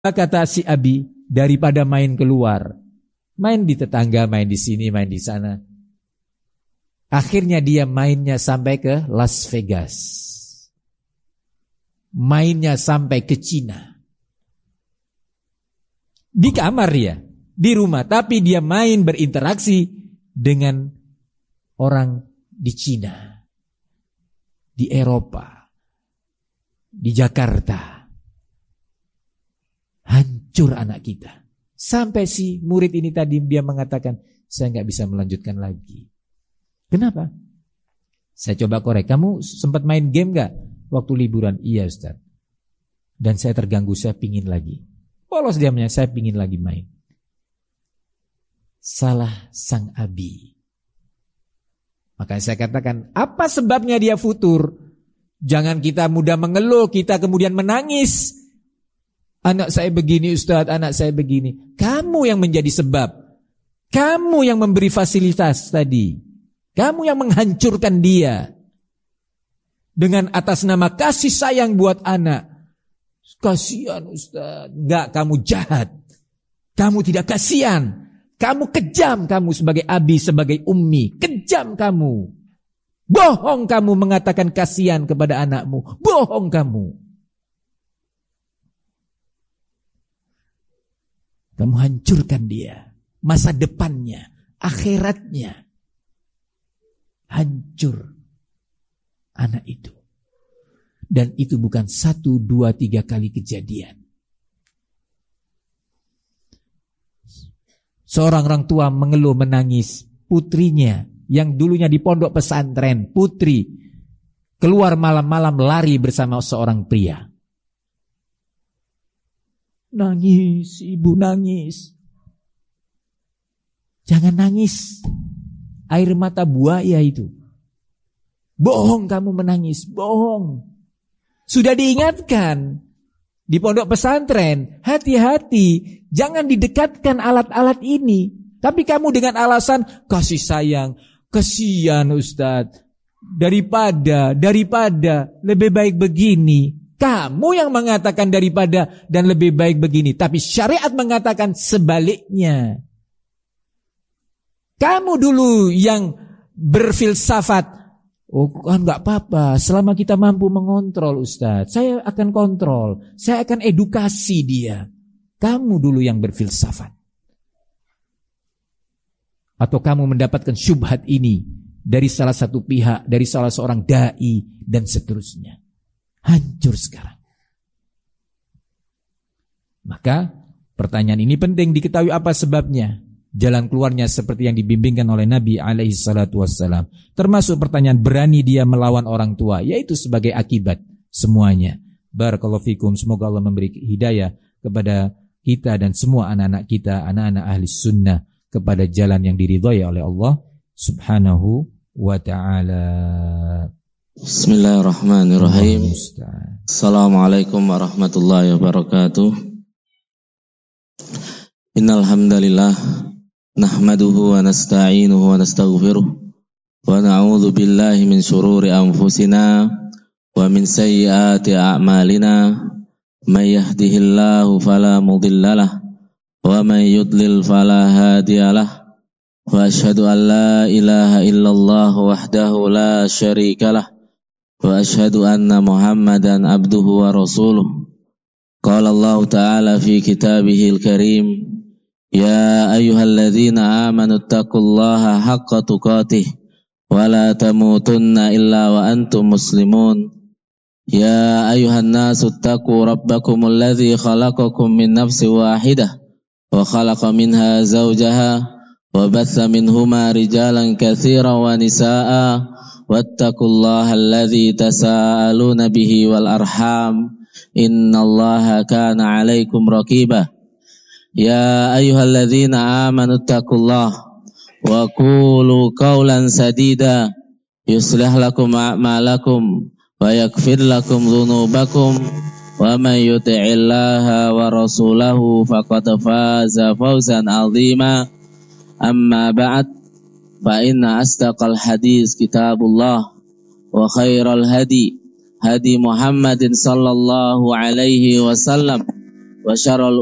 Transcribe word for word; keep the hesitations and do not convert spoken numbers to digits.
kata si Abi, daripada main keluar, main di tetangga, main di sini, main di sana. Akhirnya dia mainnya sampai ke Las Vegas. Mainnya sampai ke Cina. Di kamar dia, di rumah, tapi dia main berinteraksi dengan orang di Cina, di Eropa, di Jakarta. Hancur anak kita. Sampai si murid ini tadi dia mengatakan, saya nggak bisa melanjutkan lagi. Kenapa? Saya coba korek, kamu sempat main game nggak waktu liburan? Iya Ustaz. Dan saya terganggu, saya pingin lagi. Polos diamnya, saya pingin lagi main. Salah sang Abi. Makanya saya katakan, apa sebabnya dia futur? Jangan kita mudah mengeluh, kita kemudian menangis. Anak saya begini Ustaz, anak saya begini. Kamu yang menjadi sebab. Kamu yang memberi fasilitas tadi. Kamu yang menghancurkan dia. Dengan atas nama kasih sayang buat anak. Kasihan Ustaz. Enggak, kamu jahat. Kamu tidak kasihan. Kamu kejam, kamu sebagai abi, sebagai ummi. Kejam kamu. Bohong kamu mengatakan kasihan kepada anakmu. Bohong kamu. Kamu hancurkan dia. Masa depannya. Akhiratnya. Hancur. Anak itu. Dan itu bukan satu, dua, tiga kali kejadian. Seorang orang tua mengeluh menangis. Putrinya yang dulunya di pondok pesantren, putri, keluar malam-malam lari bersama seorang pria. Nangis, ibu nangis. Jangan nangis. Air mata buaya itu. Bohong kamu menangis, bohong. Sudah diingatkan di pondok pesantren, hati-hati, jangan didekatkan alat-alat ini. Tapi kamu dengan alasan kasih sayang, kasihan Ustadz, daripada, daripada lebih baik begini. Kamu yang mengatakan daripada dan lebih baik begini, tapi syariat mengatakan sebaliknya. Kamu dulu yang berfilsafat. Oh kan gak apa-apa, selama kita mampu mengontrol Ustadz, saya akan kontrol, saya akan edukasi dia. Kamu dulu yang berfilsafat. Atau kamu mendapatkan syubhat ini dari salah satu pihak, dari salah seorang da'i dan seterusnya. Hancur sekarang. Maka pertanyaan ini penting diketahui apa sebabnya. Jalan keluarnya seperti yang dibimbingkan oleh Nabi alaihi salatu wassalam. Termasuk pertanyaan, berani dia melawan orang tua, yaitu sebagai akibat semuanya. Barakallahu fikum, semoga Allah memberi hidayah kepada kita dan semua anak-anak kita, anak-anak ahli sunnah, kepada jalan yang diridhai oleh Allah subhanahu wa ta'ala. Bismillahirrahmanirrahim. Assalamualaikum warahmatullahi wabarakatuh. Innal hamdalillah nahmaduhu wa nasta'inuhu wa nastaghfiruh wa na'udzu billahi min shururi anfusina wa min sayyiati a'malina may yahdihillahu fala mudhillalah wa may yudlil fala hadiyalah wa asyhadu an la ilaha illallah wahdahu la syarikalah wa asyhadu anna Muhammadan abduhu wa rasuluh. Qala Allah ta'ala fi kitabihil karim, ya ayyuhalladzina amanu taqullaha haqqa tuqatih wa la tamutunna illa wa antum muslimun. Ya ayyuhan nasu taqu rabbakumul ladzi khalaqakum min nafsin wahidah wa khalaqa minha zawjaha wa batha minhuma rijalan katsiran wa nisaa'a wattaqullaha alladzi tasaaluna bihi wal arham innallaha kana 'alaikum raqiba. Ya ayyuhalladzina amanu taqullaha wa qulu qawlan sadida yuslih lakum a'malakum wa yaghfir lakum dhunubakum wa may yuti'illaha wa rasulahu faqad faza fawzan 'azima. Amma ba'd, fa inna asdaqal hadis kitabullah wa khairal hadi hadi Muhammadin sallallahu alaihi wasallam wa syarrul